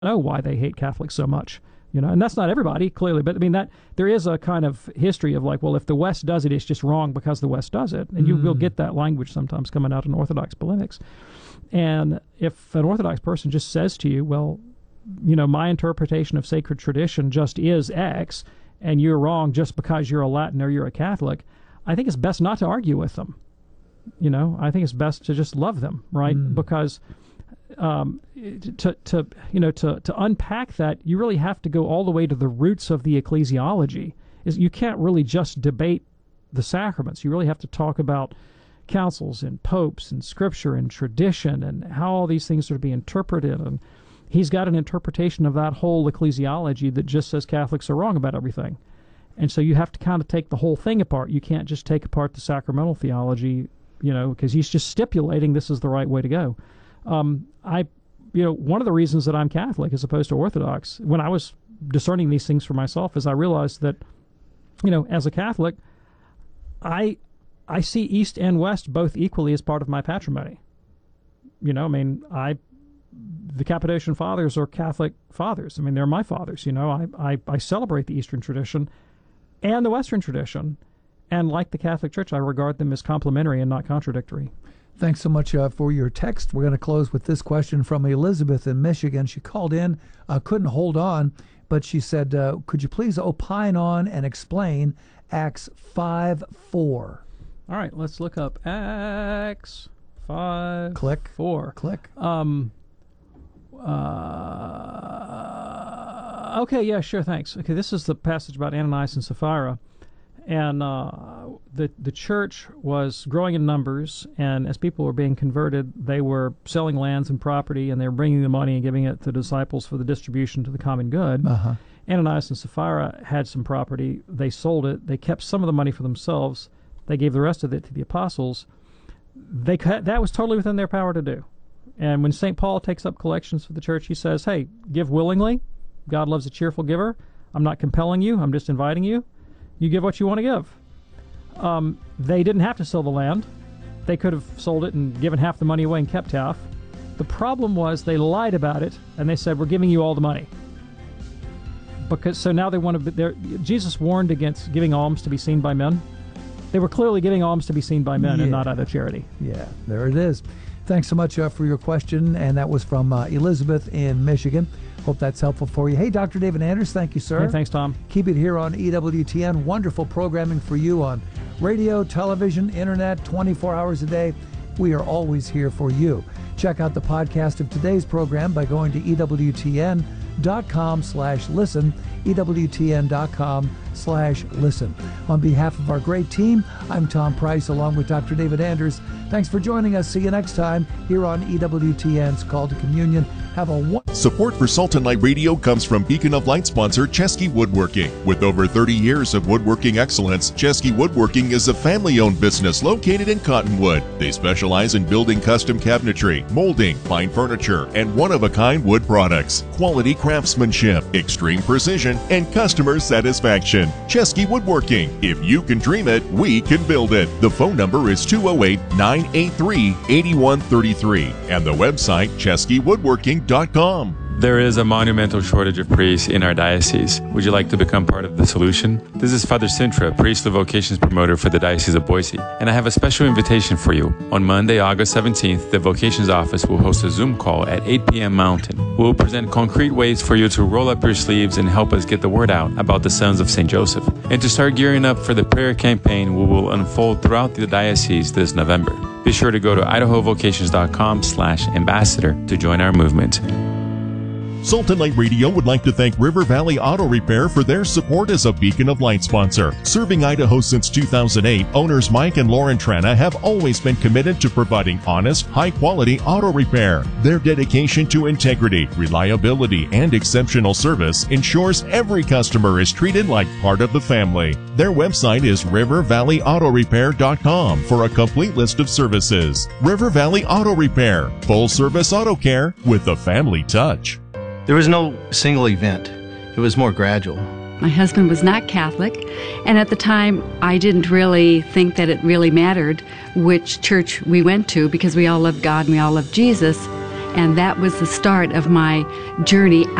know why they hate Catholics so much. And that's not everybody, clearly, but I mean that there is a kind of history of like, well, if the West does it, it's just wrong because the West does it, and you will get that language sometimes coming out in Orthodox polemics. And if an Orthodox person just says to you, well, my interpretation of sacred tradition just is X, and you're wrong just because you're a Latin or you're a Catholic, I think it's best not to argue with them. I think it's best to just love them, right? Because to unpack that, you really have to go all the way to the roots of the ecclesiology. You can't really just debate the sacraments. You really have to talk about councils and popes and scripture and tradition and how all these things are to be interpreted. And he's got an interpretation of that whole ecclesiology that just says Catholics are wrong about everything. And so you have to kind of take the whole thing apart. You can't just take apart the sacramental theology, because he's just stipulating this is the right way to go. One of the reasons that I'm Catholic as opposed to Orthodox, when I was discerning these things for myself, is I realized that, as a Catholic, I see East and West both equally as part of my patrimony. The Cappadocian Fathers are Catholic fathers. I mean, they're my fathers. I celebrate the Eastern tradition and the Western tradition, and like the Catholic Church, I regard them as complementary and not contradictory. Thanks so much for your text. We're going to close with this question from Elizabeth in Michigan. She called in, couldn't hold on, but she said, could you please opine on and explain Acts 5:4? All right, let's look up Acts 5:4. Click. Okay, yeah, sure, thanks. Okay, this is the passage about Ananias and Sapphira. And the church was growing in numbers, and as people were being converted, they were selling lands and property, and they were bringing the money and giving it to the disciples for the distribution to the common good. Ananias and Sapphira had some property. They sold it. They kept some of the money for themselves. They gave the rest of it to the apostles. That was totally within their power to do. And when St. Paul takes up collections for the church, he says, hey, give willingly. God loves a cheerful giver. I'm not compelling you. I'm just inviting you. You give what you want to give. They didn't have to sell the land. They could have sold it and given half the money away and kept half. The problem was they lied about it, and they said, we're giving you all the money. So now they want to... Jesus warned against giving alms to be seen by men. They were clearly giving alms to be seen by men and not out of charity. Yeah, there it is. Thanks so much for your question, and that was from Elizabeth in Michigan. Hope that's helpful for you. Hey, Dr. David Anders, thank you, sir. Hey, thanks, Tom. Keep it here on EWTN. Wonderful programming for you on radio, television, internet, 24 hours a day. We are always here for you. Check out the podcast of today's program by going to EWTN.com/listen, EWTN.com/listen. On behalf of our great team, I'm Tom Price along with Dr. David Anders. Thanks for joining us. See you next time here on EWTN's Call to Communion. Have a wonderful... Support for Salt and Light Radio comes from Beacon of Light sponsor Chesky Woodworking. With over 30 years of woodworking excellence, Chesky Woodworking is a family-owned business located in Cottonwood. They specialize in building custom cabinetry, molding, fine furniture, and one-of-a-kind wood products. Quality craftsmanship, extreme precision, and customer satisfaction. Chesky Woodworking. If you can dream it, we can build it. The phone number is 208-983-8133 and the website cheskywoodworking.com. There is a monumental shortage of priests in our diocese. Would you like to become part of the solution? This is Father Sintra, priestly vocations promoter for the Diocese of Boise, and I have a special invitation for you. On Monday, August 17th, the vocations office will host a Zoom call at 8 p.m. Mountain. We'll present concrete ways for you to roll up your sleeves and help us get the word out about the Sons of St. Joseph. And to start gearing up for the prayer campaign we will unfold throughout the diocese this November. Be sure to go to idahovocations.com/ambassador to join our movement. Salt and Light Radio would like to thank River Valley Auto Repair for their support as a Beacon of Light sponsor. Serving Idaho since 2008, owners Mike and Lauren Trana have always been committed to providing honest, high-quality auto repair. Their dedication to integrity, reliability, and exceptional service ensures every customer is treated like part of the family. Their website is rivervalleyautorepair.com for a complete list of services. River Valley Auto Repair, full-service auto care with a family touch. There was no single event. It was more gradual. My husband was not Catholic, and at the time I didn't really think that it really mattered which church we went to because we all loved God and we all loved Jesus. And that was the start of my journey